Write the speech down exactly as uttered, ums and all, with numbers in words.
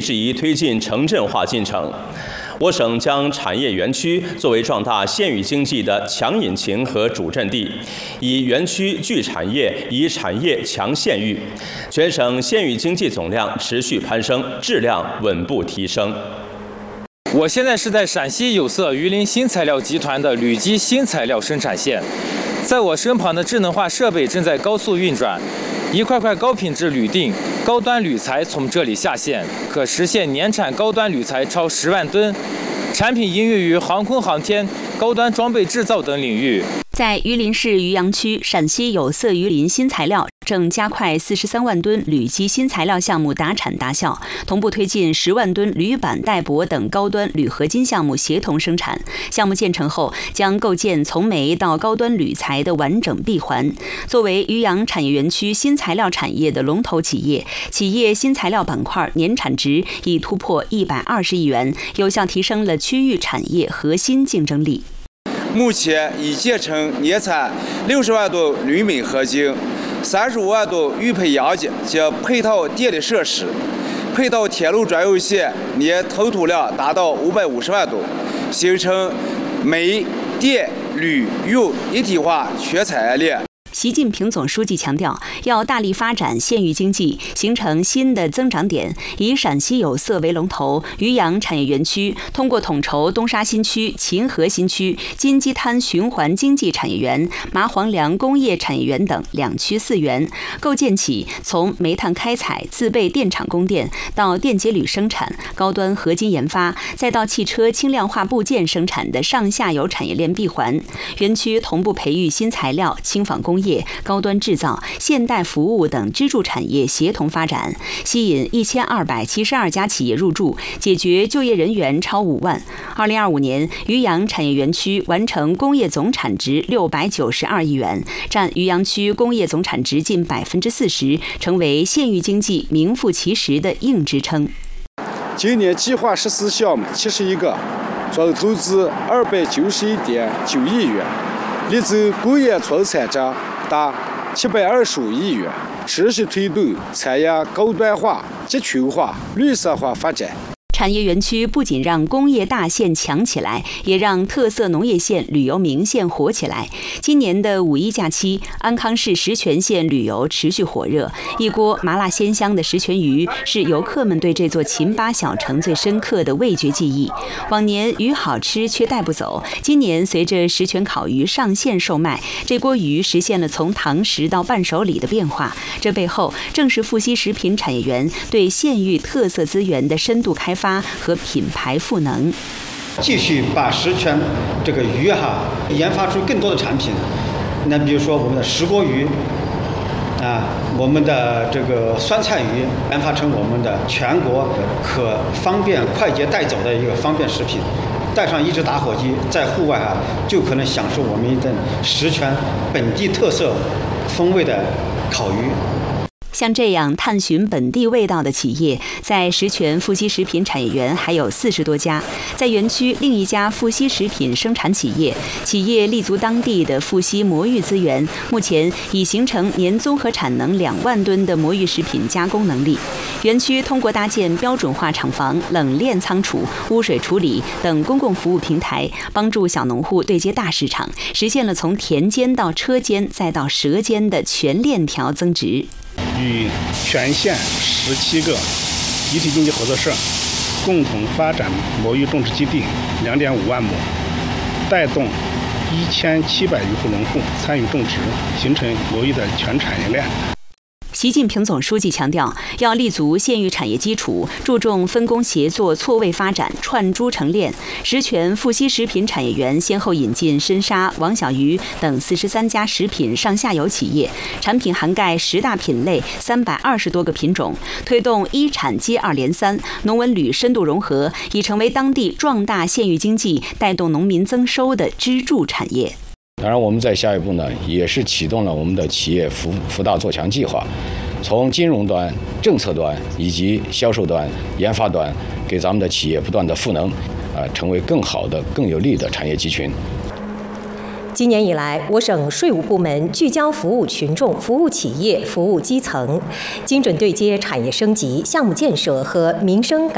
适宜推进城镇化进程。我省将产业园区作为壮大县域经济的强引擎和主阵地，以园区聚产业，以产业强县域，全省县域经济总量持续攀升，质量稳步提升。 我现在是在陕西有色榆林新材料集团的铝基新材料生产线，在我身旁的智能化设备正在高速运转，一块块高品质铝锭、高端铝材从这里下线，可实现年产高端铝材超十万吨，产品应用于航空航天、高端装备制造等领域。 在榆林市余杨区，陕西有色榆林新材料正加快四十三万吨铝基新材料项目达产达效，同步推进十万吨铝板带铂等高端铝合金项目协同生产。项目建成后，将构建从煤到高端铝材的完整闭环。作为余杨产业园区新材料产业的龙头企业，企业新材料板块年产值已突破一百二十亿元，有效提升了区域产业核心竞争力。 目前已建成年产六十万吨铝锰合金、三十五万吨预配阳机及配套电力设施，配套铁路专用线年吞吐量达到五百五十万吨，形成煤、电、铝、铀一体化全产业链。 习近平总书记强调，要大力发展县域经济，形成新的增长点。以陕西有色为龙头，余杨产业园区通过统筹东沙新区、秦河新区、金鸡滩循环经济产业园、麻黄梁工业产业园等两区四园，构建起从煤炭开采、自备电厂供电到电解铝生产、高端合金研发，再到汽车轻量化部件生产的上下游产业链闭环。园区同步培育新材料、轻纺工业、高端制造、现代服务等支柱产业协同发展，吸引一千二百七十二家企业入驻，解决就业人员超五万。二零二五年，余杨产业园区完成工业总产值六百九十二亿元，占余杨区工业总产值近百分之四十，成为县域经济名副其实的硬支撑。 今年计划实施项目七十一个，总投资二百九十一点九亿元，立足工业创产值达七百二十五亿元，持续推动产业高端化、集群化、绿色化发展。 产业园区不仅让工业大县强起来，也让特色农业县、旅游名县火起来。今年的五一假期，安康市石泉县旅游持续火热，一锅麻辣鲜香的石泉鱼是游客们对这座秦巴小城最深刻的味觉记忆。往年鱼好吃却带不走，今年随着石泉烤鱼上线售卖，这锅鱼实现了从堂食到伴手礼的变化。这背后正是富硒食品产业园对县域特色资源的深度开发和品牌赋能， 继续把石泉这个鱼哈研发出更多的产品。那比如说我们的石锅鱼啊，我们的这个酸菜鱼，研发成我们的全国可方便快捷带走的一个方便食品。带上一只打火机，在户外啊就可能享受我们一顿石泉本地特色风味的烤鱼。 像这样探寻本地味道的企业，在石泉富硒食品产业园还有四十多家。在园区另一家富硒食品生产企业，企业立足当地的富硒魔芋资源，目前已形成年综合产能两万吨的魔芋食品加工能力。园区通过搭建标准化厂房、冷链仓储、污水处理等公共服务平台，帮助小农户对接大市场，实现了从田间到车间再到舌尖的全链条增值。 与全县十七个集体经济合作社共同发展魔芋种植基地两点五万亩，带动一千七百余户农户参与种植，形成魔芋的全产业链。 习近平总书记强调，要立足县域产业基础，注重分工协作、错位发展、串珠成链。石泉富硒食品产业园先后引进深沙、王小鱼等四十三家食品上下游企业，产品涵盖十大品类、三百二十多个品种，推动一产接二连三，农文旅深度融合，已成为当地壮大县域经济、带动农民增收的支柱产业。 当然，我们在下一步呢，也是启动了我们的企业扶扶大做强计划，从金融端、政策端以及销售端、研发端，给咱们的企业不断的赋能，啊、呃，成为更好的、更有力的产业集群。 今年以来，我省税务部门聚焦服务群众、服务企业、服务基层，精准对接产业升级、项目建设和民生改